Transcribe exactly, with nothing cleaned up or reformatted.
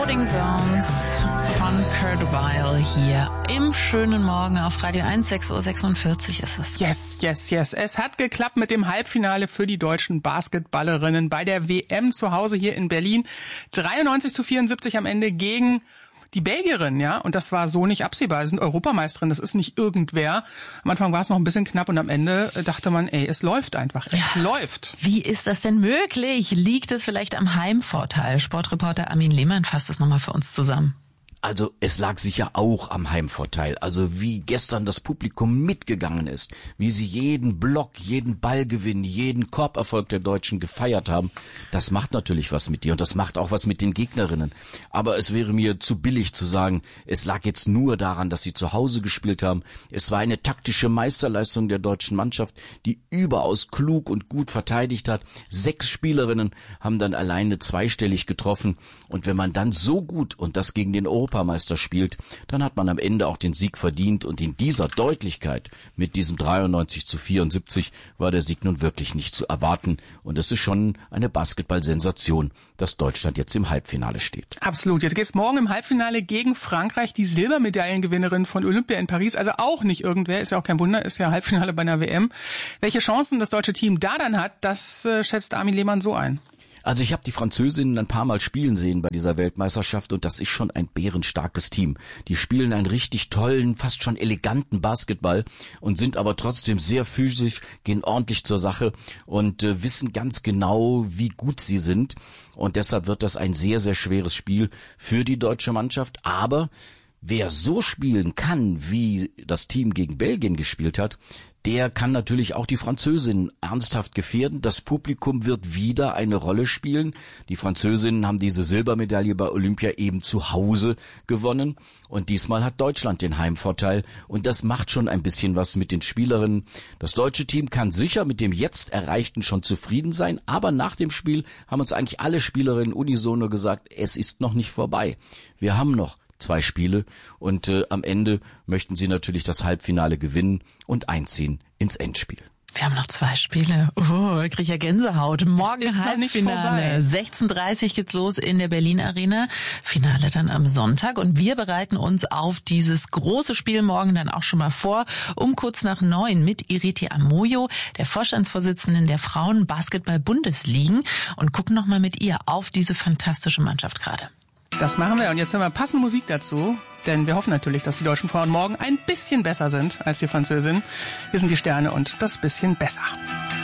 Exploding Zones von Kurt Weill hier im schönen Morgen auf Radio eins, sechs Uhr sechsundvierzig ist es. Yes, yes, yes. Es hat geklappt mit dem Halbfinale für die deutschen Basketballerinnen bei der W M zu Hause hier in Berlin. dreiundneunzig zu vierundsiebzig am Ende gegen die Belgierin, ja, und das war so nicht absehbar. Sie sind Europameisterin, das ist nicht irgendwer. Am Anfang war es noch ein bisschen knapp und am Ende dachte man, ey, es läuft einfach, es ja. läuft. Wie ist das denn möglich? Liegt es vielleicht am Heimvorteil? Sportreporter Armin Lehmann fasst es nochmal für uns zusammen. Also es lag sicher auch am Heimvorteil. Also wie gestern das Publikum mitgegangen ist, wie sie jeden Block, jeden Ballgewinn, jeden Korberfolg der Deutschen gefeiert haben, das macht natürlich was mit dir und das macht auch was mit den Gegnerinnen. Aber es wäre mir zu billig zu sagen, es lag jetzt nur daran, dass sie zu Hause gespielt haben. Es war eine taktische Meisterleistung der deutschen Mannschaft, die überaus klug und gut verteidigt hat. Sechs Spielerinnen haben dann alleine zweistellig getroffen und wenn man dann so gut und das gegen den Europameister Europameister spielt, dann hat man am Ende auch den Sieg verdient und in dieser Deutlichkeit mit diesem dreiundneunzig zu vierundsiebzig war der Sieg nun wirklich nicht zu erwarten und es ist schon eine Basketball-Sensation, dass Deutschland jetzt im Halbfinale steht. Absolut. Jetzt geht's morgen im Halbfinale gegen Frankreich, die Silbermedaillengewinnerin von Olympia in Paris, also auch nicht irgendwer, ist ja auch kein Wunder, ist ja Halbfinale bei einer W M. Welche Chancen das deutsche Team da dann hat, das äh, schätzt Armin Lehmann so ein. Also ich habe die Französinnen ein paar Mal spielen sehen bei dieser Weltmeisterschaft und das ist schon ein bärenstarkes Team. Die spielen einen richtig tollen, fast schon eleganten Basketball und sind aber trotzdem sehr physisch, gehen ordentlich zur Sache und äh, wissen ganz genau, wie gut sie sind. Und deshalb wird das ein sehr, sehr schweres Spiel für die deutsche Mannschaft. Aber wer so spielen kann, wie das Team gegen Belgien gespielt hat, der kann natürlich auch die Französinnen ernsthaft gefährden. Das Publikum wird wieder eine Rolle spielen. Die Französinnen haben diese Silbermedaille bei Olympia eben zu Hause gewonnen. Und diesmal hat Deutschland den Heimvorteil. Und das macht schon ein bisschen was mit den Spielerinnen. Das deutsche Team kann sicher mit dem jetzt Erreichten schon zufrieden sein. Aber nach dem Spiel haben uns eigentlich alle Spielerinnen unisono gesagt, es ist noch nicht vorbei. Wir haben noch zwei Spiele und äh, am Ende möchten sie natürlich das Halbfinale gewinnen und einziehen ins Endspiel. Wir haben noch zwei Spiele. Oh, ich krieg ja Gänsehaut. Morgen Halbfinale. sechzehn Uhr dreißig geht's los in der Berlin Arena. Finale dann am Sonntag. Und wir bereiten uns auf dieses große Spiel morgen dann auch schon mal vor. Um kurz nach neun mit Ireti Amoyo, der Vorstandsvorsitzenden der Frauen-Basketball-Bundesligen. Und gucken nochmal mit ihr auf diese fantastische Mannschaft gerade. Das machen wir und jetzt hören wir passende Musik dazu, denn wir hoffen natürlich, dass die deutschen Frauen morgen ein bisschen besser sind als die Französinnen. Wir sind die Sterne und das bisschen besser.